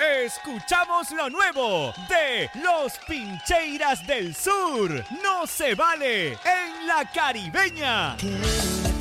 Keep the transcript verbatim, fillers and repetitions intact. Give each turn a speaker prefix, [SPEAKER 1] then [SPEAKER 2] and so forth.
[SPEAKER 1] Escuchamos lo nuevo de los Pincheiras del Sur. No se vale en la Caribeña.